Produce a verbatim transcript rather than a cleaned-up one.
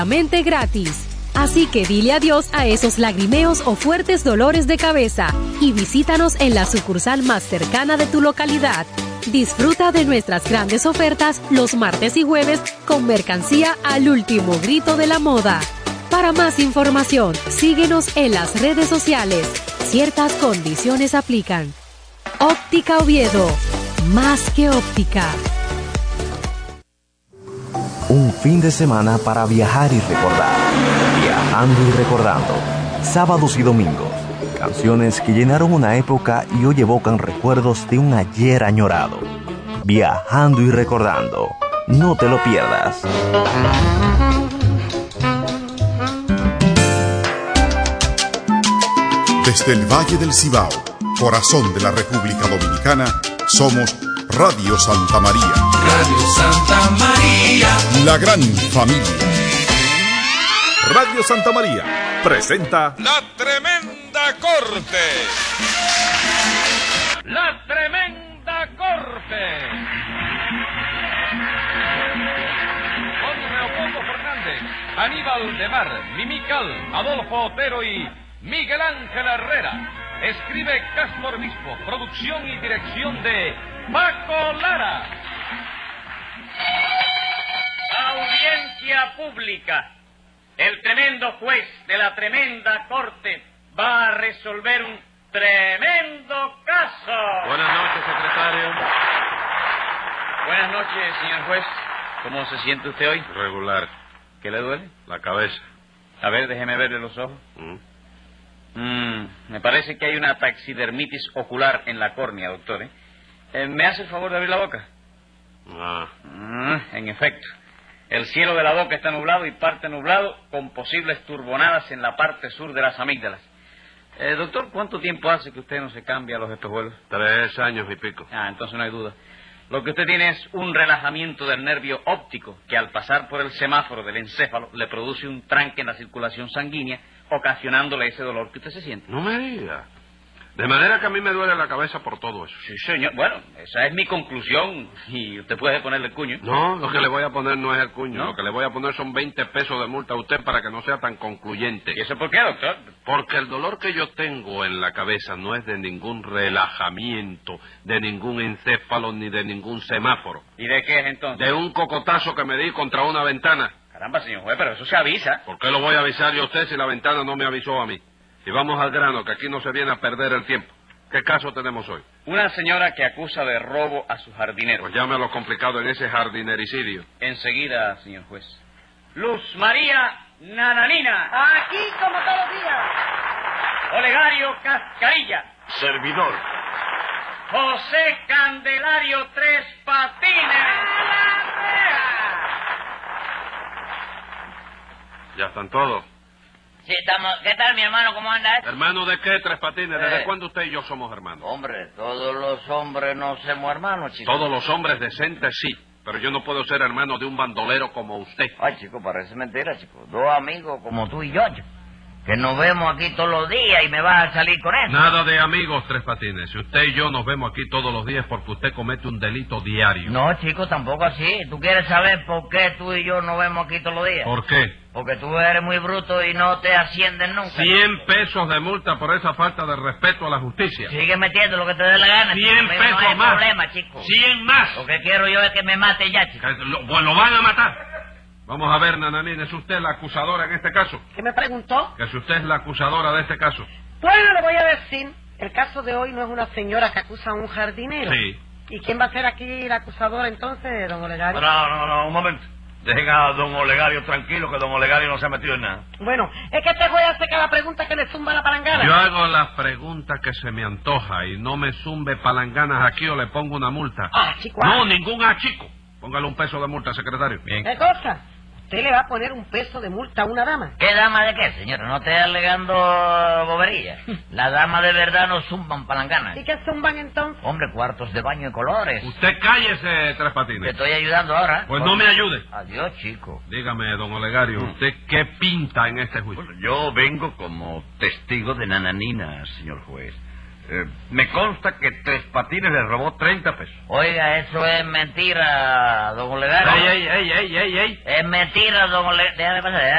mente gratis. Así que dile adiós a esos lagrimeos o fuertes dolores de cabeza y visítanos en la sucursal más cercana de tu localidad. Disfruta de nuestras grandes ofertas los martes y jueves con mercancía al último grito de la moda. Para más información, síguenos en las redes sociales. Ciertas condiciones aplican. Óptica Oviedo, más que óptica. Un fin de semana para viajar y recordar. Viajando y recordando. Sábados y domingos. Canciones que llenaron una época y hoy evocan recuerdos de un ayer añorado. Viajando y recordando. No te lo pierdas. Desde el Valle del Cibao, corazón de la República Dominicana, somos Radio Santa María. Radio Santa María. La gran familia. Radio Santa María presenta La Tremenda Corte. La Tremenda Corte. Con Leopoldo Fernández, Aníbal de Mar, Mimical, Adolfo Otero y Miguel Ángel Herrera. Escribe Castro Obispo. Producción y dirección de Paco Lara. Audiencia pública. El tremendo juez de la tremenda corte va a resolver un tremendo caso. Buenas noches, secretario. Buenas noches, señor juez. ¿Cómo se siente usted hoy? Regular. ¿Qué le duele? La cabeza. A ver, déjeme verle los ojos. Mm. Mm, me parece que hay una taxidermitis ocular en la córnea, doctor. ¿eh? Eh, ¿Me hace el favor de abrir la boca? Ah. Mm, en efecto. El cielo de la boca está nublado y parte nublado, con posibles turbonadas en la parte sur de las amígdalas. Eh, doctor, ¿cuánto tiempo hace que usted no se cambia los espejuelos? Tres años y pico. Ah, entonces no hay duda. Lo que usted tiene es un relajamiento del nervio óptico, que al pasar por el semáforo del encéfalo le produce un tranque en la circulación sanguínea, ocasionándole ese dolor que usted se siente. No me diga. De manera que a mí me duele la cabeza por todo eso. Sí, señor. Bueno, esa es mi conclusión y usted puede ponerle el cuño. No, lo que le voy a poner no es el cuño. ¿No? Lo que le voy a poner son veinte pesos de multa a usted para que no sea tan concluyente. ¿Y eso por qué, doctor? Porque el dolor que yo tengo en la cabeza no es de ningún relajamiento, de ningún encéfalo ni de ningún semáforo. ¿Y de qué es entonces? De un cocotazo que me di contra una ventana. Caramba, señor juez, pero eso se avisa. ¿Por qué lo voy a avisar yo a usted si la ventana no me avisó a mí? Y vamos al grano, que aquí no se viene a perder el tiempo. ¿Qué caso tenemos hoy? Una señora que acusa de robo a su jardinero. Pues llame a lo complicado en ese jardinericidio. Enseguida, señor juez. Luz María Nananina. Aquí como todos los días. Olegario Cascarilla. Servidor. José Candelario Tres Patines. Ya están todos. Sí, estamos... ¿Qué tal, mi hermano? ¿Cómo andas? ¿Hermano de qué, Tres Patines? ¿Desde Eh. cuándo usted y yo somos hermanos? Hombre, todos los hombres no somos hermanos, chico. Todos los hombres decentes sí, pero yo no puedo ser hermano de un bandolero como usted. Ay, chico, parece mentira, chico. Dos amigos como tú y yo, chico. Que nos vemos aquí todos los días y me vas a salir con eso. Nada de amigos, Tres Patines. Si usted y yo nos vemos aquí todos los días porque usted comete un delito diario. No, chico, tampoco así. ¿Tú quieres saber por qué tú y yo nos vemos aquí todos los días? ¿Por qué? Porque tú eres muy bruto y no te ascienden nunca. Cien pesos de multa por esa falta de respeto a la justicia. Sigue metiendo lo que te dé la gana. Cien chico. pesos no hay más. problema, chico. Cien más. Lo que quiero yo es que me mate ya, chico. Que Lo, bueno, lo van a matar. Vamos a ver, Nananina, ¿es usted la acusadora en este caso? ¿Qué me preguntó? Que si usted es la acusadora de este caso. Bueno, le voy a decir, el caso de hoy no es una señora que acusa a un jardinero. Sí. ¿Y quién va a ser aquí la acusadora entonces, don Olegario? No, no, no, un momento. Dejen a don Olegario tranquilo, que don Olegario no se ha metido en nada. Bueno, es que este juez hace cada pregunta que le zumba la palangana. Yo hago las preguntas que se me antoja y no me zumbe palanganas aquí o le pongo una multa. Ah, chico. No, ningún achico. Póngale un peso de multa, secretario. Bien. ¿Qué cosa? ¿Usted le va a poner un peso de multa a una dama? ¿Qué dama de qué, señora? No esté alegando bobería. Las damas de verdad no zumban palanganas. ¿Y qué zumban entonces? Hombre, cuartos de baño de colores. Usted cállese, Tres Te Patines. estoy ayudando ahora. Pues no me ayude. Adiós, chico. Dígame, don Olegario, ¿usted qué pinta en este juicio? Bueno, yo vengo como testigo de Nananina, señor juez. Eh, me consta que Tres Patines le robó treinta pesos. Oiga, eso es mentira, don Olegario. ¡Ey, ey, ey, ey, ey, ey! Es mentira, don Olegario. Déjame pasar,